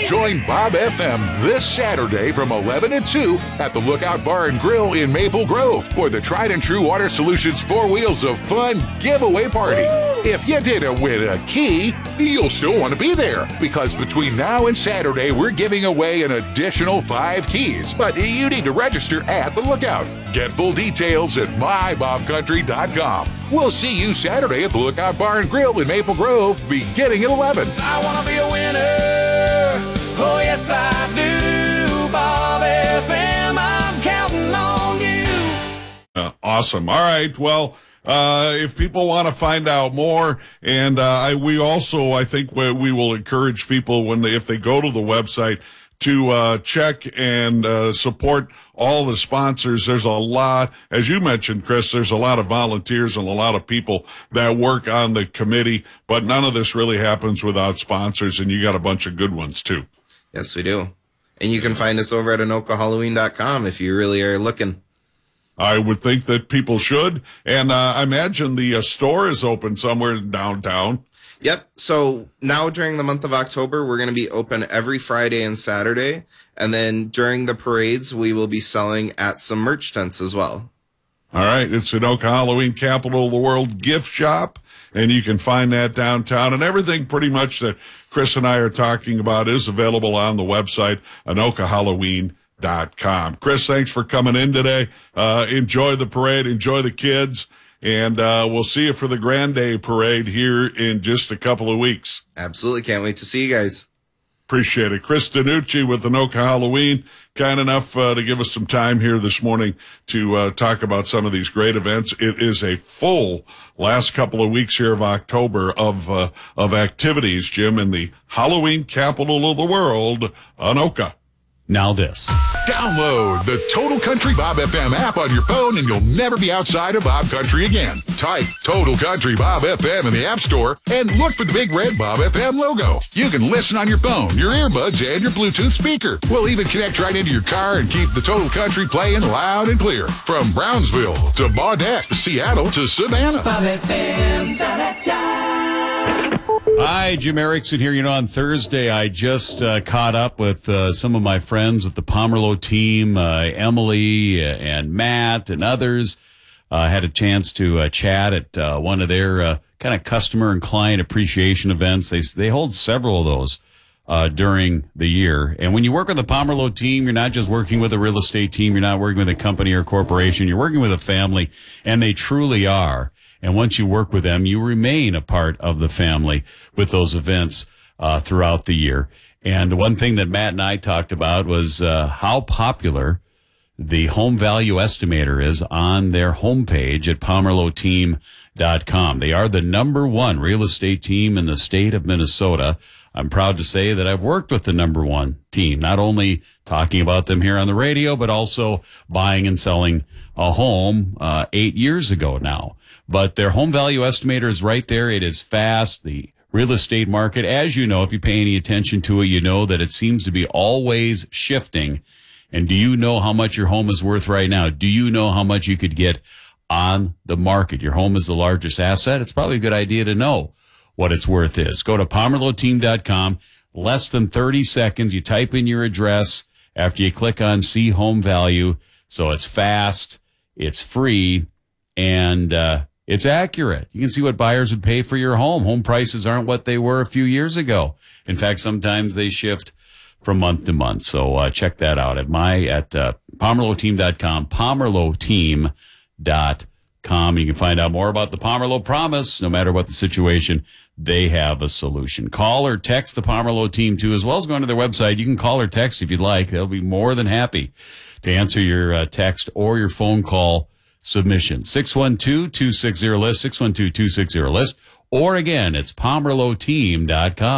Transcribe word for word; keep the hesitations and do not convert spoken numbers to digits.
Join Bob F M this Saturday from eleven to two at the Lookout Bar and Grill in Maple Grove for the Tried and True Water Solutions Four Wheels of Fun giveaway party. If you didn't win a key, you'll still want to be there because between now and Saturday, we're giving away an additional five keys. But you need to register at the Lookout. Get full details at my bob country dot com. We'll see you Saturday at the Lookout Bar and Grill in Maple Grove beginning at eleven. I want to be a winner. Oh, yes, I do. Bob F M, I'm counting on you. Uh, awesome. All right. Well, Uh, if people want to find out more, and uh, I, we also, I think we, we will encourage people when they, if they go to the website to uh, check and uh, support all the sponsors. There's a lot, as you mentioned, Chris, there's a lot of volunteers and a lot of people that work on the committee, but none of this really happens without sponsors, and you got a bunch of good ones too. Yes, we do. And you can find us over at anoka halloween dot com if you really are looking. I would think that people should. And uh, I imagine the uh, store is open somewhere downtown. Yep. So now during the month of October, we're going to be open every Friday and Saturday. And then during the parades, we will be selling at some merch tents as well. All right. It's Anoka Halloween, capital of the world gift shop. And you can find that downtown. And everything pretty much that Chris and I are talking about is available on the website, anoka halloween dot com. Chris, thanks for coming in today. Uh, enjoy the parade, enjoy the kids, and uh, we'll see you for the Grand Day parade here in just a couple of weeks. Absolutely. Can't wait to see you guys. Appreciate it. Chris Danucci with Anoka Halloween, kind enough uh, to give us some time here this morning to uh, talk about some of these great events. It is a full last couple of weeks here of October of uh, of activities, Jim, in the Halloween capital of the world, Anoka. Now this. Download the Total Country Bob F M app on your phone and you'll never be outside of Bob Country again. Type Total Country Bob F M in the App Store and look for the big red Bob F M logo. You can listen on your phone, your earbuds, and your Bluetooth speaker. We'll even connect right into your car and keep the Total Country playing loud and clear. From Brownsville to Baudette, Seattle to Savannah. Bob F M, da-da-da. Hi, Jim Erickson here. You know, on Thursday, I just uh, caught up with uh, some of my friends at the Pomerleau team, uh, Emily uh, and Matt and others. I uh, had a chance to uh, chat at uh, one of their uh, kind of customer and client appreciation events. They they hold several of those uh, during the year. And when you work with the Pomerleau team, you're not just working with a real estate team. You're not working with a company or corporation. You're working with a family, and they truly are. And once you work with them, you remain a part of the family with those events uh, throughout the year. And one thing that Matt and I talked about was uh, how popular the home value estimator is on their homepage at pomerleau team dot com. They are the number one real estate team in the state of Minnesota. I'm proud to say that I've worked with the number one team, not only talking about them here on the radio, but also buying and selling a home uh, eight years ago now. But their home value estimator is right there. It is fast. The real estate market, as you know, if you pay any attention to it, you know that it seems to be always shifting. And do you know how much your home is worth right now? Do you know how much you could get on the market? Your home is the largest asset. It's probably a good idea to know what its worth is. Go to pomerleau team dot com. Less than thirty seconds. You type in your address after you click on See Home Value. So it's fast, it's free, and uh it's accurate. You can see what buyers would pay for your home. Home prices aren't what they were a few years ago. In fact, sometimes they shift from month to month. So uh, check that out at my at uh, pomerleau team dot com, pomerleau team dot com. You can find out more about the Pomerleau Promise. No matter what the situation, they have a solution. Call or text the Pomerleau team too, as well as going to their website. You can call or text if you'd like. They'll be more than happy to answer your uh, text or your phone call submission. six one two, two six zero, list, six one two, two six zero, list. Or again, it's pomerleau team dot com.